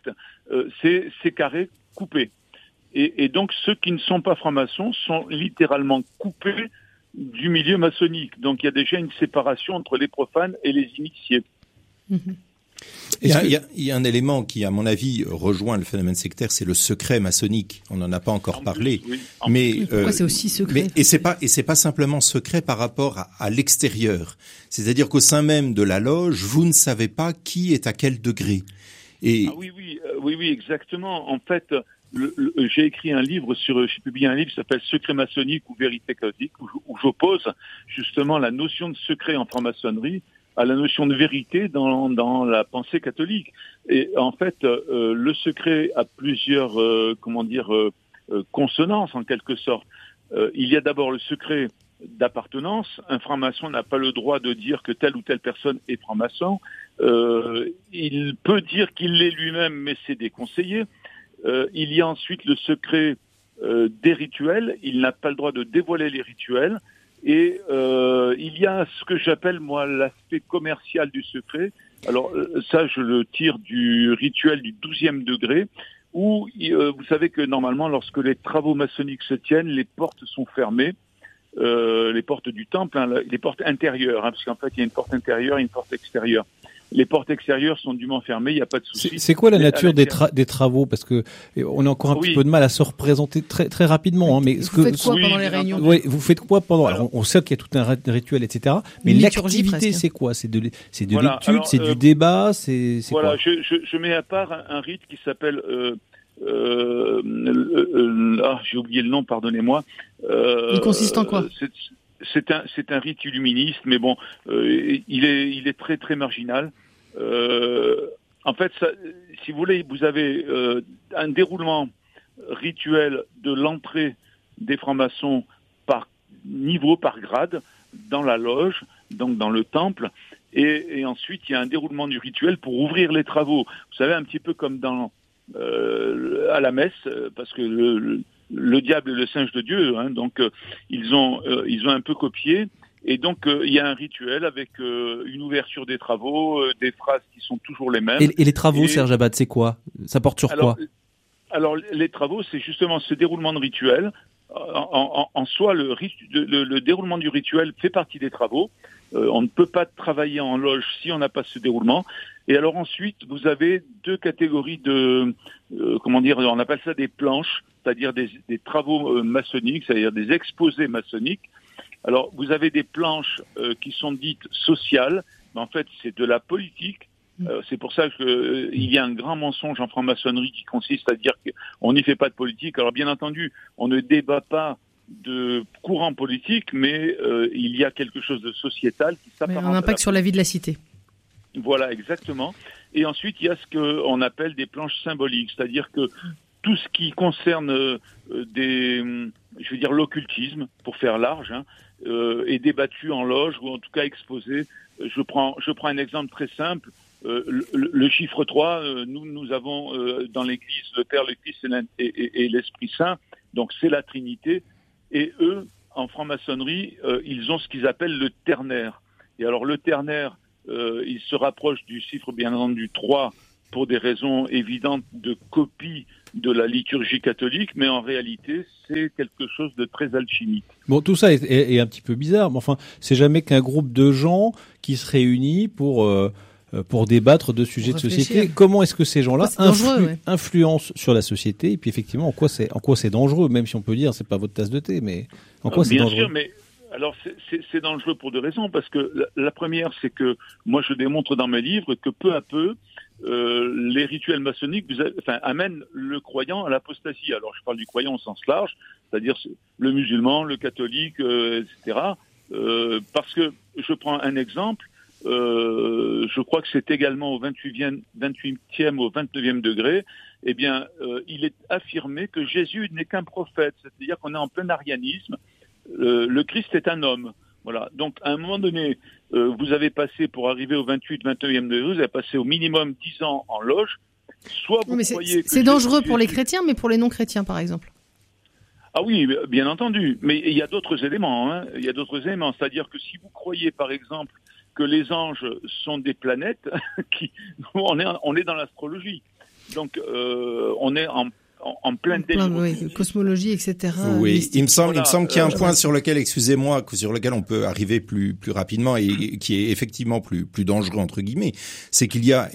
c'est carré, coupé. Et donc, ceux qui ne sont pas francs-maçons sont littéralement coupés du milieu maçonnique. Donc, il y a déjà une séparation entre les profanes et les initiés. Mm-hmm. Il y a un élément qui, à mon avis, rejoint le phénomène sectaire, c'est le secret maçonnique. On n'en a pas encore parlé. Oui. Mais pourquoi c'est aussi secret? Et c'est pas simplement secret par rapport à l'extérieur. C'est-à-dire qu'au sein même de la loge, vous ne savez pas qui est à quel degré. Et... Oui, exactement. En fait, j'ai écrit un livre j'ai publié un livre qui s'appelle Secret maçonnique ou vérité chaotique, où j'oppose justement la notion de secret en franc-maçonnerie à la notion de vérité dans la pensée catholique. Et en fait, le secret a plusieurs, consonances en quelque sorte. Il y a d'abord le secret d'appartenance. Un franc-maçon n'a pas le droit de dire que telle ou telle personne est franc-maçon. Il peut dire qu'il l'est lui-même, mais c'est déconseillé. Il y a ensuite le secret des rituels. Il n'a pas le droit de dévoiler les rituels. Et il y a ce que j'appelle, moi, l'aspect commercial du secret. Alors ça, je le tire du rituel du 12e degré, où vous savez que normalement, lorsque les travaux maçonniques se tiennent, les portes sont fermées. Les portes du temple, les portes intérieures, parce qu'en fait, il y a une porte intérieure et une porte extérieure. Les portes extérieures sont dûment fermées, il n'y a pas de souci. C'est quoi la nature des travaux? Parce que on a encore un petit peu de mal à se représenter très rapidement. Hein, mais vous faites quoi pendant les réunions? Oui, vous faites quoi pendant? Alors, on sait qu'il y a tout un rituel, etc. Mais l'activité, c'est quoi? C'est de l'étude, c'est du débat, c'est voilà, quoi? je mets à part un rite qui s'appelle j'ai oublié le nom, pardonnez-moi. Il consiste en quoi? C'est un rite illuministe, mais bon, il est très très marginal. En fait, ça, si vous voulez, vous avez un déroulement rituel de l'entrée des francs-maçons par niveau, par grade, dans la loge, donc dans le temple, et ensuite il y a un déroulement du rituel pour ouvrir les travaux. Vous savez, un petit peu comme à la messe, parce que le diable est le singe de Dieu, hein, donc ils ont un peu copié, et donc il y a un rituel avec une ouverture des travaux, des phrases qui sont toujours les mêmes. Et les travaux, Serge Abad, c'est quoi? Ça porte sur quoi? Alors les travaux, c'est justement ce déroulement de rituel. En soi, le déroulement du rituel fait partie des travaux. On ne peut pas travailler en loge si on n'a pas ce déroulement. Et alors ensuite, vous avez deux catégories on appelle ça des planches, c'est-à-dire des travaux maçonniques, c'est-à-dire des exposés maçonniques. Alors, vous avez des planches qui sont dites sociales, mais en fait, c'est de la politique. C'est pour ça qu'il y a un grand mensonge en franc-maçonnerie qui consiste à dire qu'on n'y fait pas de politique. Alors, bien entendu, on ne débat pas de courant politique, mais il y a quelque chose de sociétal qui s'apparente. Un impact sur la vie de la cité. Voilà, exactement. Et ensuite, il y a ce qu'on appelle des planches symboliques, c'est-à-dire que tout ce qui concerne l'occultisme, pour faire large, est débattu en loge ou en tout cas exposé. Je prends un exemple très simple. Le chiffre 3, nous avons dans l'Église le Père, le Christ et l'Esprit Saint, donc c'est la Trinité. Et eux, en franc-maçonnerie, ils ont ce qu'ils appellent le ternaire. Et alors le ternaire, il se rapproche du chiffre bien entendu 3 pour des raisons évidentes de copie de la liturgie catholique, mais en réalité, c'est quelque chose de très alchimique. Bon, tout ça est un petit peu bizarre, mais enfin, c'est jamais qu'un groupe de gens qui se réunit pour débattre de sujets de société. Comment est-ce que ces gens-là influencent sur la société, et puis effectivement, en quoi c'est dangereux, même si on peut dire c'est pas votre tasse de thé, mais en quoi c'est dangereux? Bien sûr, mais alors c'est dangereux pour deux raisons, parce que la première, c'est que moi je démontre dans mes livres que peu à peu les rituels maçonniques amènent le croyant à l'apostasie. Alors je parle du croyant au sens large, c'est-à-dire le musulman, le catholique, etc. Parce que je prends un exemple. Je crois que c'est également au 28e au 29e degré, eh bien, il est affirmé que Jésus n'est qu'un prophète, c'est-à-dire qu'on est en plein arianisme, le Christ est un homme. Voilà. Donc, à un moment donné, vous avez passé, pour arriver au 29e degré, vous avez passé au minimum 10 ans en loge, soit vous croyez que... C'est dangereux pour les chrétiens, mais pour les non-chrétiens, par exemple. Ah oui, bien entendu, mais il y a d'autres éléments, il y a d'autres éléments, c'est-à-dire que si vous croyez, par exemple, que les anges sont des planètes, on est dans l'astrologie. Donc, on est en plein délire. Oui, cosmologie, etc. Oui, mystique. il me semble qu'il y a un point sur lequel on peut arriver plus rapidement et qui est effectivement plus dangereux entre guillemets, c'est qu'il y a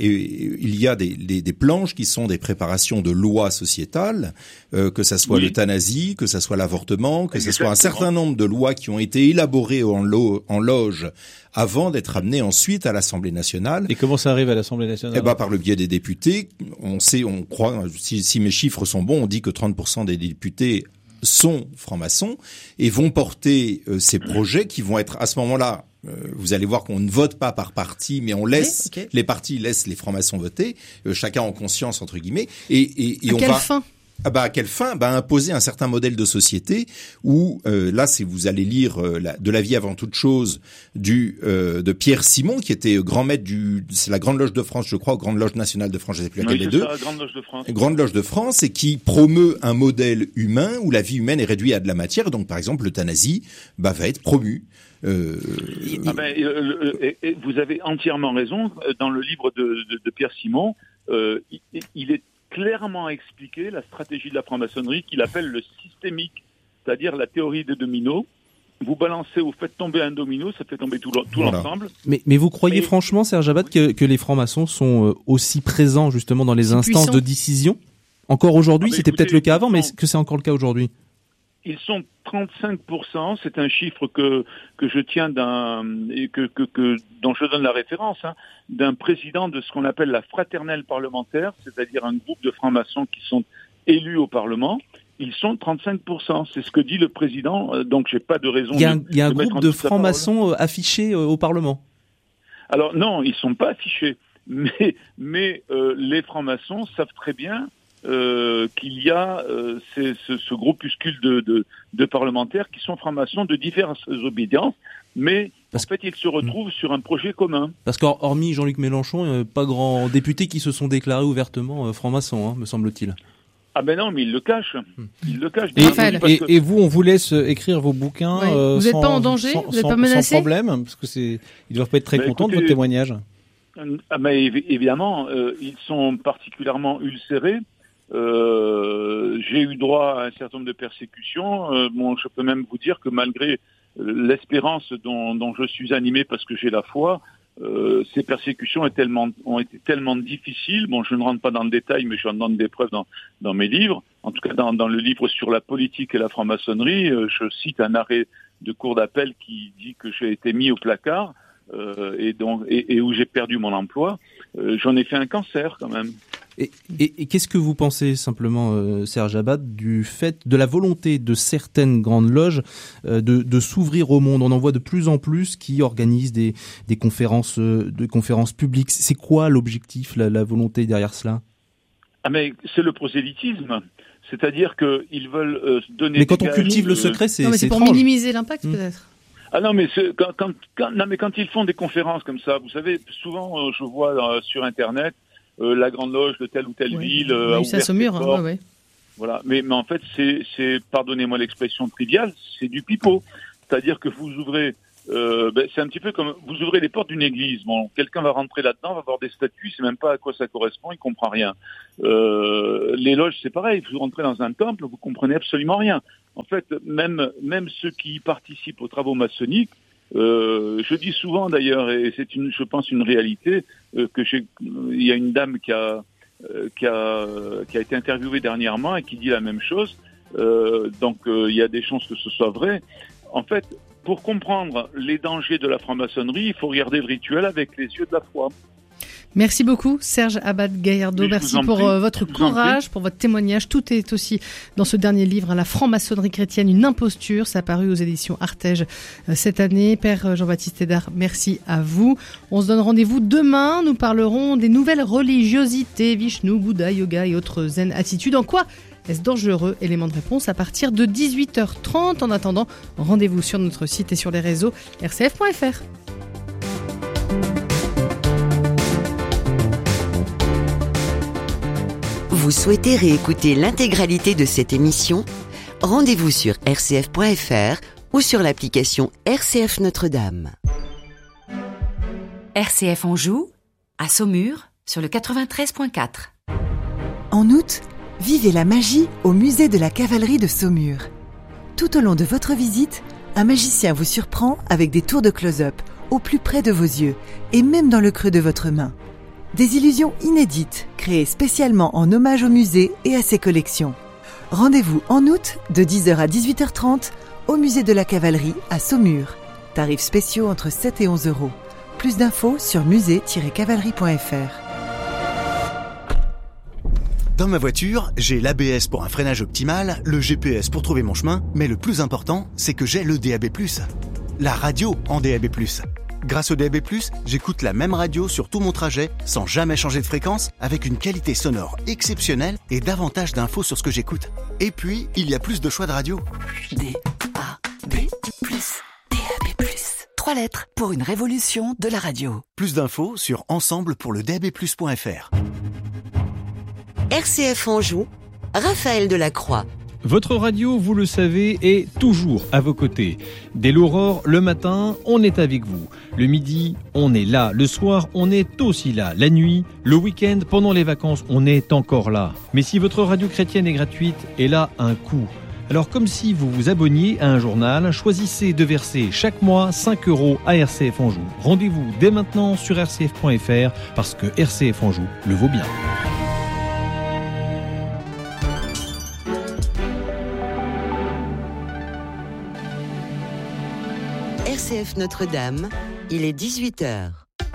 des planches qui sont des préparations de lois sociétales, que ça soit l'euthanasie, que ça soit l'avortement, que ça soit un certain nombre de lois qui ont été élaborées en loge avant d'être amenées ensuite à l'Assemblée nationale. Et comment ça arrive à l'Assemblée nationale? Par le biais des députés. On croit, si mes chiffres sont bons, on dit que 30% des députés sont francs-maçons et vont porter ces projets qui vont être à ce moment-là. Vous allez voir qu'on ne vote pas par parti, mais on laisse les partis laissent les francs-maçons voter, chacun en conscience entre guillemets. Et à quelle fin? À quelle fin? Imposer un certain modèle de société où là, si vous allez lire de la vie avant toute chose de Pierre Simon, qui était grand maître c'est la Grande Loge de France, je crois, Grande Loge nationale de France, je ne sais plus laquelle des deux. Grande Loge de France. Grande Loge de France, et qui promeut un modèle humain où la vie humaine est réduite à de la matière. Donc, par exemple, l'euthanasie va être promue. Vous avez entièrement raison. Dans le livre de Pierre Simon, il est clairement expliqué la stratégie de la franc-maçonnerie qu'il appelle le systémique, c'est-à-dire la théorie des dominos. Vous faites tomber un domino, ça fait tomber tout l'ensemble. Mais vous croyez franchement, Serge Abad, que les francs-maçons sont aussi présents justement dans les instances de décision? Encore aujourd'hui, c'était peut-être le cas avant, mais est-ce que c'est encore le cas aujourd'hui? Ils sont 35%, c'est un chiffre que je tiens dont je donne la référence, d'un président de ce qu'on appelle la fraternelle parlementaire, c'est-à-dire un groupe de francs-maçons qui sont élus au Parlement. Ils sont 35%, c'est ce que dit le président, donc j'ai pas de raison. Il y a un groupe de francs-maçons affichés au Parlement. Alors non, ils sont pas affichés, mais les francs-maçons savent très bien qu'il y a ce groupuscule de parlementaires qui sont francs-maçons de diverses obédiences, mais en fait ils se retrouvent sur un projet commun. Parce qu'hormis Jean-Luc Mélenchon, pas grand députés qui se sont déclarés ouvertement francs-maçons, me semble-t-il. Ah ben non, mais il le cache. Et vous, on vous laisse écrire vos bouquins vous n'êtes pas en danger, vous n'êtes pas menacé, sans problème, parce que ils doivent pas être très contents de votre témoignage. Évidemment, ils sont particulièrement ulcérés. J'ai eu droit à un certain nombre de persécutions. Je peux même vous dire que malgré l'espérance dont je suis animé parce que j'ai la foi, ces persécutions ont été tellement difficiles. Je ne rentre pas dans le détail, mais je donne des preuves dans mes livres. En tout cas, dans le livre sur la politique et la franc-maçonnerie, je cite un arrêt de cour d'appel qui dit que j'ai été mis au placard et où j'ai perdu mon emploi, j'en ai fait un cancer quand même. Et qu'est-ce que vous pensez simplement, Serge Abad, du fait de la volonté de certaines grandes loges de s'ouvrir au monde? On en voit de plus en plus qui organisent des conférences publiques. C'est quoi l'objectif, la volonté derrière cela? Ah mais c'est le prosélytisme, c'est-à-dire qu'ils veulent donner. Mais quand on cultive le secret, c'est pour étrange. minimiser l'impact peut-être. Ah non, mais quand ils font des conférences comme ça, vous savez, souvent je vois sur Internet la grande loge de telle ou telle ville a ouvert ça Saumur, ses portes. Ouais. Voilà, mais en fait c'est pardonnez-moi l'expression triviale, c'est du pipeau. C'est-à-dire que vous ouvrez, c'est un petit peu comme vous ouvrez les portes d'une église. Bon, quelqu'un va rentrer là-dedans, va voir des statues, il sait même pas à quoi ça correspond, il comprend rien. Les loges, c'est pareil. Vous rentrez dans un temple, vous comprenez absolument rien. En fait, même ceux qui participent aux travaux maçonniques, je dis souvent d'ailleurs, et c'est je pense une réalité, il y a une dame qui a été interviewée dernièrement et qui dit la même chose. Donc il y a des chances que ce soit vrai. En fait, pour comprendre les dangers de la franc-maçonnerie, il faut regarder le rituel avec les yeux de la foi. Merci beaucoup Serge Abad-Gaillardeau, merci pour votre courage, pour votre témoignage. Tout est aussi dans ce dernier livre, La franc-maçonnerie chrétienne, une imposture. Ça a paru aux éditions Artege cette année. Père Jean-Baptiste Hédard, merci à vous. On se donne rendez-vous demain. Nous parlerons des nouvelles religiosités, Vishnu, Bouddha, yoga et autres zen attitudes. En quoi est-ce dangereux? Élément de réponse à partir de 18h30. En attendant, rendez-vous sur notre site et sur les réseaux rcf.fr. Vous souhaitez réécouter l'intégralité de cette émission? Rendez-vous sur rcf.fr ou sur l'application RCF Notre-Dame. RCF Anjou, à Saumur, sur le 93.4. En août, vivez la magie au musée de la cavalerie de Saumur. Tout au long de votre visite, un magicien vous surprend avec des tours de close-up au plus près de vos yeux et même dans le creux de votre main. Des illusions inédites, créées spécialement en hommage au musée et à ses collections. Rendez-vous en août de 10h à 18h30 au musée de la cavalerie à Saumur. Tarifs spéciaux entre 7 et 11 €. Plus d'infos sur musée-cavalerie.fr. Dans ma voiture, j'ai l'ABS pour un freinage optimal, le GPS pour trouver mon chemin, mais le plus important, c'est que j'ai le DAB+. La radio en DAB+. Grâce au DAB+, j'écoute la même radio sur tout mon trajet, sans jamais changer de fréquence, avec une qualité sonore exceptionnelle et davantage d'infos sur ce que j'écoute. Et puis, il y a plus de choix de radio. DAB+. 3 lettres pour une révolution de la radio. Plus d'infos sur ensemblepourledabplus.fr. RCF Anjou, Raphaël Delacroix. Votre radio, vous le savez, est toujours à vos côtés. Dès l'aurore, le matin, on est avec vous. Le midi, on est là. Le soir, on est aussi là. La nuit, le week-end, pendant les vacances, on est encore là. Mais si votre radio chrétienne est gratuite, elle a un coût. Alors comme si vous vous abonniez à un journal, choisissez de verser chaque mois 5 € à RCF Anjou. Rendez-vous dès maintenant sur rcf.fr parce que RCF Anjou le vaut bien. RCF Notre-Dame, il est 18h.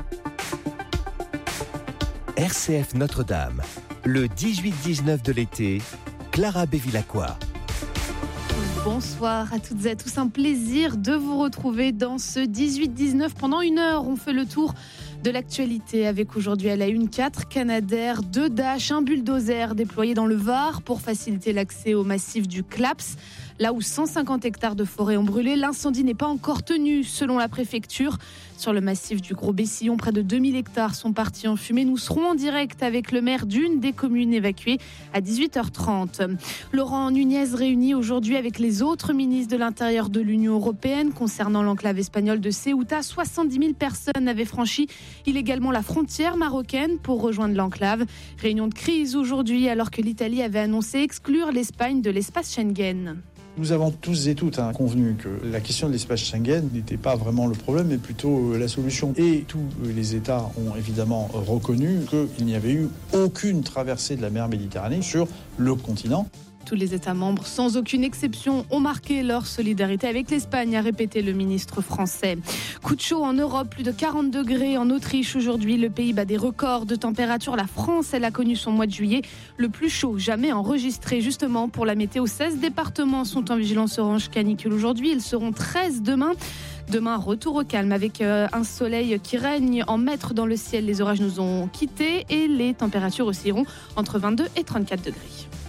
RCF Notre-Dame, le 18-19 de l'été, Clara Bévilacqua. Bonsoir à toutes et à tous, un plaisir de vous retrouver dans ce 18-19. Pendant 1 heure, on fait le tour de l'actualité avec aujourd'hui à la une 4 Canadair, 2 Dash, un bulldozer déployé dans le Var pour faciliter l'accès au massif du Claps. Là où 150 hectares de forêt ont brûlé, l'incendie n'est pas encore tenu selon la préfecture. Sur le massif du Gros-Bessillon, près de 2000 hectares sont partis en fumée. Nous serons en direct avec le maire d'une des communes évacuées à 18h30. Laurent Nunez réunit aujourd'hui avec les autres ministres de l'Intérieur de l'Union européenne concernant l'enclave espagnole de Ceuta. 70 000 personnes avaient franchi illégalement la frontière marocaine pour rejoindre l'enclave. Réunion de crise aujourd'hui alors que l'Italie avait annoncé exclure l'Espagne de l'espace Schengen. Nous avons tous et toutes convenu que la question de l'espace Schengen n'était pas vraiment le problème, mais plutôt la solution. Et tous les États ont évidemment reconnu qu'il n'y avait eu aucune traversée de la mer Méditerranée sur le continent. Tous les États membres, sans aucune exception, ont marqué leur solidarité avec l'Espagne, a répété le ministre français. Coup de chaud en Europe, plus de 40 degrés en Autriche aujourd'hui. Le pays bat des records de température. La France, elle a connu son mois de juillet le plus chaud jamais enregistré. Justement, pour la météo, 16 départements sont en vigilance orange canicule aujourd'hui. Ils seront 13 demain. Demain, retour au calme avec un soleil qui règne en maître dans le ciel. Les orages nous ont quittés et les températures oscilleront entre 22 et 34 degrés.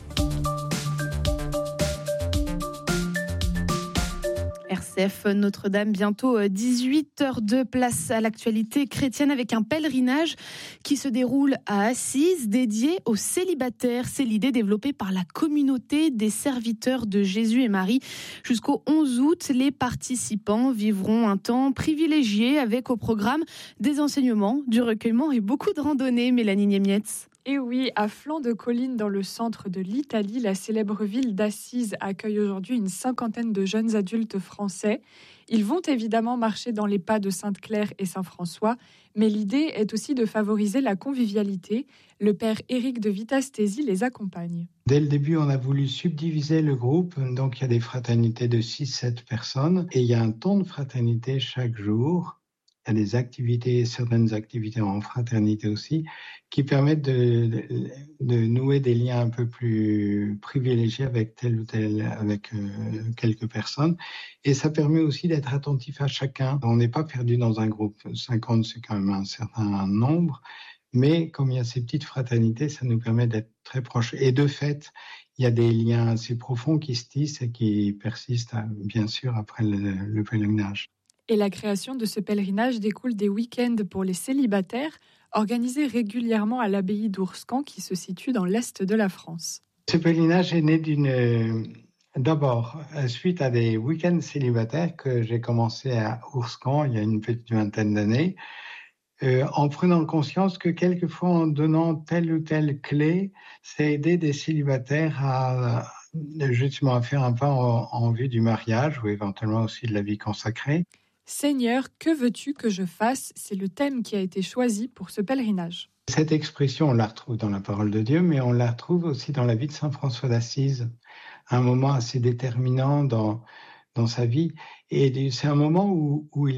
RCF Notre-Dame, bientôt 18h02, place à l'actualité chrétienne avec un pèlerinage qui se déroule à Assise, dédié aux célibataires. C'est l'idée développée par la communauté des serviteurs de Jésus et Marie. Jusqu'au 11 août, les participants vivront un temps privilégié avec au programme des enseignements, du recueillement et beaucoup de randonnées. Mélanie Niemietz. Et oui, à flanc de colline dans le centre de l'Italie, la célèbre ville d'Assise accueille aujourd'hui une 50aine de jeunes adultes français. Ils vont évidemment marcher dans les pas de Sainte-Claire et Saint-François, mais l'idée est aussi de favoriser la convivialité. Le père Éric de Vitastési les accompagne. Dès le début, on a voulu subdiviser le groupe, donc il y a des fraternités de 6-7 personnes, et il y a un temps de fraternité chaque jour. Il y a des activités, certaines activités en fraternité aussi, qui permettent de nouer des liens un peu plus privilégiés avec tel ou tel, avec quelques personnes. Et ça permet aussi d'être attentif à chacun. On n'est pas perdu dans un groupe. 50, c'est quand même un certain nombre. Mais comme il y a ces petites fraternités, ça nous permet d'être très proches. Et de fait, il y a des liens assez profonds qui se tissent et qui persistent, bien sûr, après le pèlerinage. Et la création de ce pèlerinage découle des week-ends pour les célibataires, organisés régulièrement à l'abbaye d'Ourscan qui se situe dans l'est de la France. Ce pèlerinage est né d'abord, suite à des week-ends célibataires que j'ai commencé à Ourscan il y a une petite vingtaine d'années, en prenant conscience que quelquefois en donnant telle ou telle clé, ça aidait des célibataires à justement à faire un pas en vue du mariage ou éventuellement aussi de la vie consacrée. Seigneur, que veux-tu que je fasse ? C'est le thème qui a été choisi pour ce pèlerinage. Cette expression, on la retrouve dans la parole de Dieu, mais on la retrouve aussi dans la vie de Saint François d'Assise, un moment assez déterminant dans sa vie. Et c'est un moment où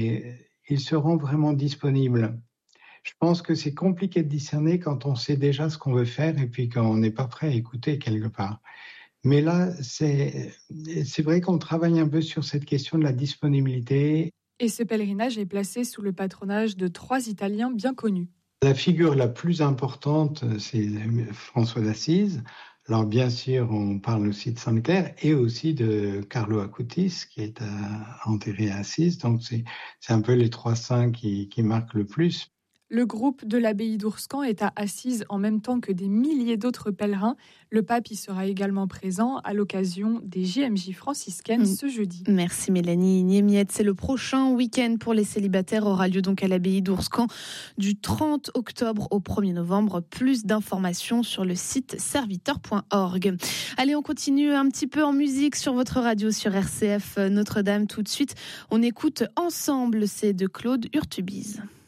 il se rend vraiment disponible. Je pense que c'est compliqué de discerner quand on sait déjà ce qu'on veut faire et puis quand on n'est pas prêt à écouter quelque part. Mais là, c'est vrai qu'on travaille un peu sur cette question de la disponibilité. Et ce pèlerinage est placé sous le patronage de 3 Italiens bien connus. La figure la plus importante, c'est François d'Assise. Alors bien sûr, on parle aussi de Sainte-Claire et aussi de Carlo Acutis, qui est enterré à Assise. Donc c'est un peu les 3 saints qui marquent le plus. Le groupe de l'abbaye d'Ourscan est à Assise en même temps que des milliers d'autres pèlerins. Le pape y sera également présent à l'occasion des JMJ franciscaines ce jeudi. Merci Mélanie Niemietz. C'est le prochain week-end pour les célibataires, aura lieu donc à l'abbaye d'Ourscan du 30 octobre au 1er novembre. Plus d'informations sur le site serviteur.org. Allez, on continue un petit peu en musique sur votre radio sur RCF Notre-Dame. Tout de suite, on écoute Ensemble, c'est de Claude Urtubise.